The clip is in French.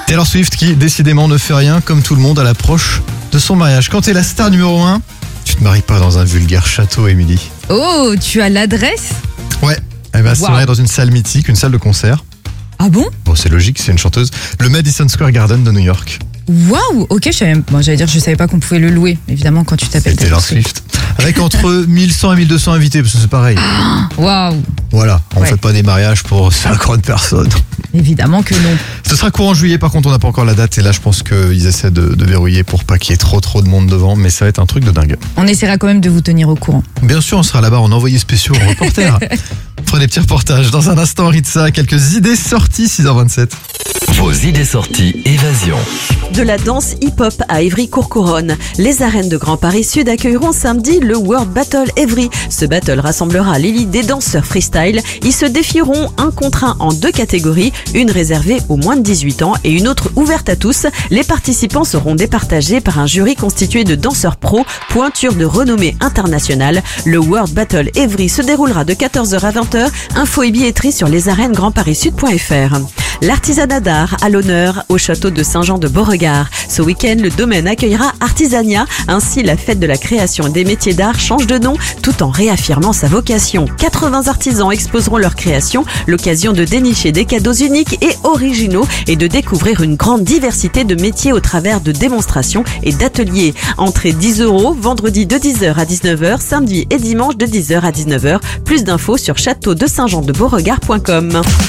Taylor Swift qui décidément ne fait rien comme tout le monde à l'approche de son mariage. Quand t'es la star numéro 1, tu te maries pas dans un vulgaire château, Émilie. Oh, tu as l'adresse? Ouais, elle va se marier dans une salle mythique, une salle de concert. Ah bon? Bon, c'est logique, c'est une chanteuse. Le Madison Square Garden de New York. Waouh, ok, je savais pas qu'on pouvait le louer, évidemment, quand tu t'appelles C'est Taylor Swift. Avec entre 1100 et 1200 invités, parce que c'est pareil. Waouh, Voilà, on Ouais. fait pas des mariages pour 50 personnes. évidemment que non. Ce sera courant juillet, par contre on n'a pas encore la date et là je pense qu'ils essaient de verrouiller pour pas qu'il y ait trop de monde devant, mais ça va être un truc de dingue. On essaiera quand même de vous tenir au courant. Bien sûr, on sera là-bas en envoyé spéciaux, en reporter. On fera des petits reportages. Dans un instant, Ritza, quelques idées sorties, 6h27. Vos idées sorties évasion. De la danse hip-hop à Évry-Courcouronnes. Les arènes de Grand Paris Sud accueilleront samedi le World Battle Évry. Ce battle rassemblera l'élite des danseurs freestyle. Ils se défieront un contre un en 2 catégories, une réservée aux moins de 18 ans et une autre ouverte à tous. Les participants seront départagés par un jury constitué de danseurs pros, pointures de renommée internationale. Le World Battle Évry se déroulera de 14h à 20h. Info et billetterie sur lesarenesgrandparissud.fr. L'artisanat d'art à l'honneur au château de Saint-Jean-de-Beauregard. Ce week-end, le domaine accueillera Artisania. Ainsi, la fête de la création et des métiers d'art change de nom tout en réaffirmant sa vocation. 80 artisans exposeront leurs créations, l'occasion de dénicher des cadeaux uniques et originaux et de découvrir une grande diversité de métiers au travers de démonstrations et d'ateliers. Entrée 10 €, vendredi de 10h à 19h, samedi et dimanche de 10h à 19h. Plus d'infos sur château-de-saint-jean-de-beauregard.com.